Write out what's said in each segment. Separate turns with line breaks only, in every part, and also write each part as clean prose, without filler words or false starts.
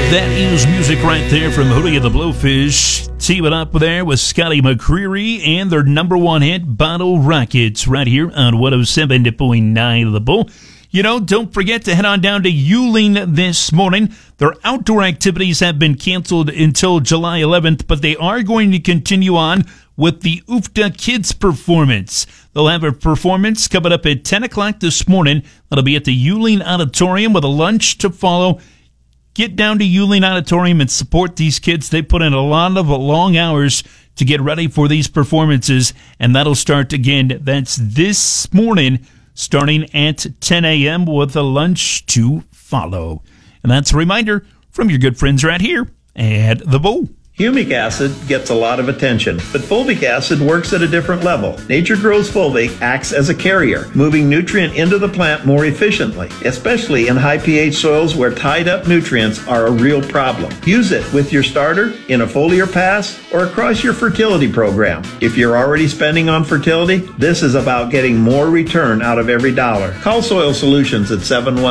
That is music right there from Hootie and the Blowfish. Teaming up there with Scotty McCreery and their number one hit, Bottle Rockets, right here on 107.9 The Bull. You know, don't forget to head on down to Yuling this morning. Their outdoor activities have been canceled until July 11th, but they are going to continue on with the UFTA Kids performance. They'll have a performance coming up at 10 o'clock this morning. That'll be at the Yuling Auditorium with a lunch to follow. Get down to Yuling Auditorium and support these kids. They put in a lot of long hours to get ready for these performances, and that'll start again. That's this morning, starting at 10 a.m. with a lunch to follow. And that's a reminder from your good friends right here at The Bull.
Humic acid gets a lot of attention, but fulvic acid works at a different level. Nature Grows Fulvic acts as a carrier, moving nutrient into the plant more efficiently, especially in high pH soils where tied up nutrients are a real problem. Use it with your starter, in a foliar pass, or across your fertility program. If you're already spending on fertility, this is about getting more return out of every dollar. Call Soil Solutions at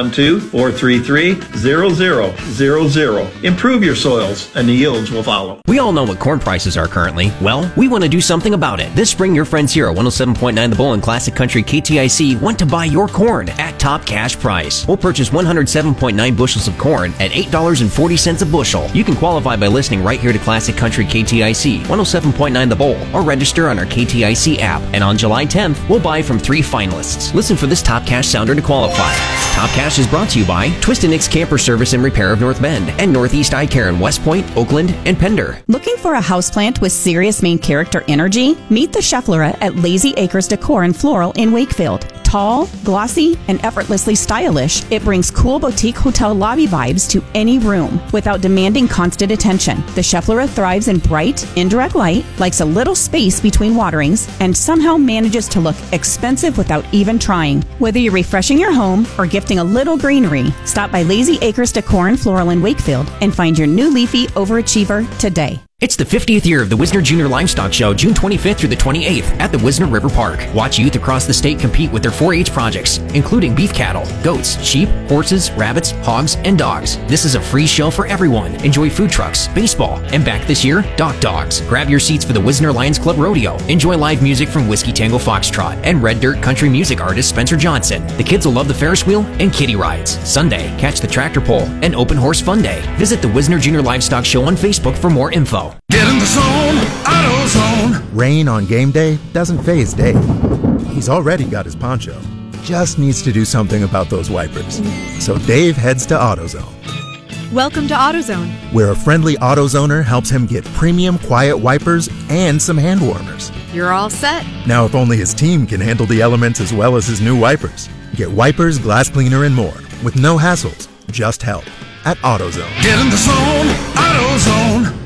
712-433-0000. Improve your soils and the yields will follow.
We all know what corn prices are currently. Well, we want to do something about it. This spring, your friends here at 107.9 The Bull and Classic Country KTIC want to buy your corn at top cash price. We'll purchase 107.9 bushels of corn at $8.40 a bushel. You can qualify by listening right here to Classic Country KTIC, 107.9 The Bull, or register on our KTIC app. And on July 10th, we'll buy from 3 finalists. Listen for this top cash sounder to qualify. Top Cash is brought to you by Twist & Nick's Camper Service and Repair of North Bend and Northeast Eye Care in West Point, Oakland, and Pender.
Looking for a houseplant with serious main character energy? Meet the Schefflera at Lazy Acres Decor and Floral in Wakefield. Tall, glossy, and effortlessly stylish, it brings cool boutique hotel lobby vibes to any room without demanding constant attention. The Schefflera thrives in bright, indirect light, likes a little space between waterings, and somehow manages to look expensive without even trying. Whether you're refreshing your home or gifting a little greenery, stop by Lazy Acres Decor and Floral in Wakefield and find your new leafy overachiever today.
It's the 50th year of the Wisner Junior Livestock Show, June 25th through the 28th at the Wisner River Park. Watch youth across the state compete with their 4-H projects, including beef cattle, goats, sheep, horses, rabbits, hogs, and dogs. This is a free show for everyone. Enjoy food trucks, baseball, and back this year, Dock Dogs. Grab your seats for the Wisner Lions Club Rodeo. Enjoy live music from Whiskey Tango Foxtrot and Red Dirt country music artist Spencer Johnson. The kids will love the Ferris wheel and kiddie rides. Sunday, catch the tractor pull and open horse fun day. Visit the Wisner Junior Livestock Show on Facebook for more info.
Get in the zone, AutoZone.
Rain on game day doesn't faze Dave. He's already got his poncho. Just needs to do something about those wipers. So Dave heads to AutoZone.
Welcome to AutoZone,
where a friendly AutoZoner helps him get premium quiet wipers and some hand warmers.
You're all set.
Now, if only his team can handle the elements as well as his new wipers. Get wipers, glass cleaner, and more with no hassles, just help at AutoZone.
Get in the zone, AutoZone.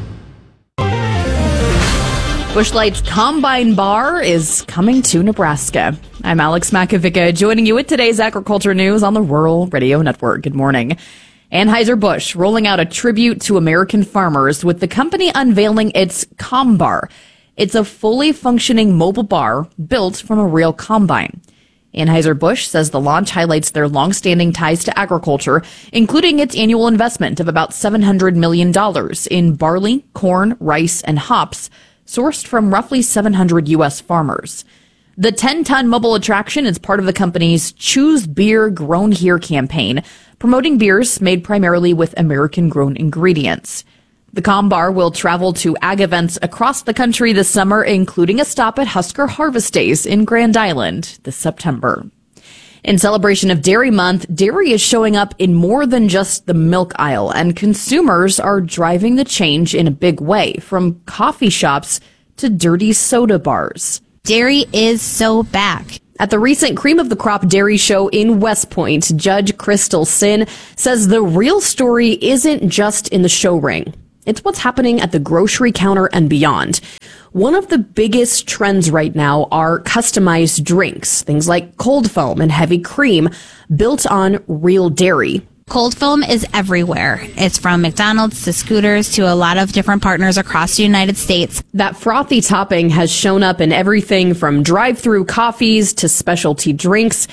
Busch Light's Combine Bar is coming to Nebraska. I'm Alex Makovica, joining you with today's agriculture news on the Rural Radio Network. Good morning. Anheuser-Busch rolling out a tribute to American farmers with the company unveiling its ComBar. It's a fully functioning mobile bar built from a real combine. Anheuser-Busch says the launch highlights their long-standing ties to agriculture, including its annual investment of about $700 million in barley, corn, rice, and hops, sourced from roughly 700 U.S. farmers. The 10-ton mobile attraction is part of the company's Choose Beer Grown Here campaign, promoting beers made primarily with American-grown ingredients. The ComBar will travel to ag events across the country this summer, including a stop at Husker Harvest Days in Grand Island this September. In celebration of Dairy Month, dairy is showing up in more than just the milk aisle, and consumers are driving the change in a big way, from coffee shops to dirty soda bars.
Dairy is so back.
At the recent Cream of the Crop Dairy Show in West Point, Judge Crystal Sin says the real story isn't just in the show ring. It's what's happening at the grocery counter and beyond. One of the biggest trends right now are customized drinks, things like cold foam and heavy cream built on real dairy.
Cold foam is everywhere. It's from McDonald's to Scooters to a lot of different partners across the United States.
That frothy topping has shown up in everything from drive-through coffees to specialty drinks.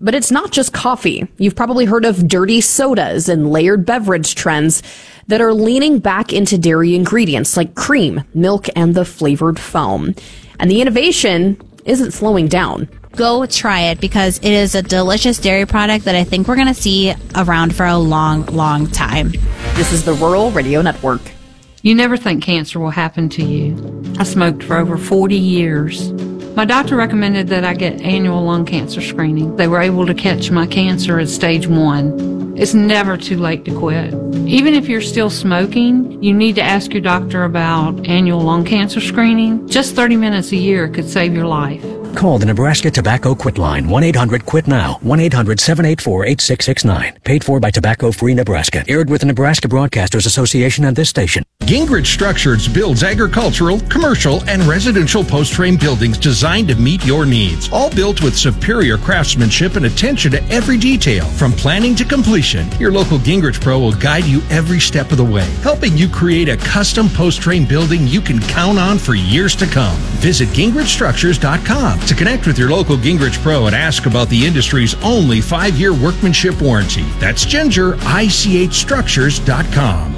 But it's not just coffee. You've probably heard of dirty sodas and layered beverage trends that are leaning back into dairy ingredients like cream, milk, and the flavored foam. And the innovation isn't slowing down.
Go try it because it is a delicious dairy product that I think we're going to see around for a long, long time.
This is the Rural Radio Network.
You never think cancer will happen to you. I smoked for over 40 years. My doctor recommended that I get annual lung cancer screening. They were able to catch my cancer at stage 1. It's never too late to quit. Even if you're still smoking, you need to ask your doctor about annual lung cancer screening. Just 30 minutes a year could save your life.
Call the Nebraska Tobacco Quit Line, 1-800-QUIT-NOW, 1-800-784-8669. Paid for by Tobacco Free Nebraska. Aired with the Nebraska Broadcasters Association and this station.
Gingrich Structures builds agricultural, commercial, and residential post-frame buildings designed to meet your needs. All built with superior craftsmanship and attention to every detail. From planning to completion, your local Gingrich Pro will guide you every step of the way, helping you create a custom post-frame building you can count on for years to come. Visit GingrichStructures.com to connect with your local Gingrich Pro and ask about the industry's only 5-year workmanship warranty. That's GingerICHStructures.com.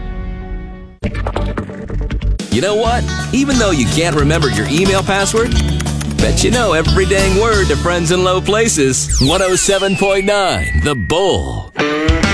You know what? Even though you can't remember your email password, bet you know every dang word to friends in low places. 107.9 The Bull.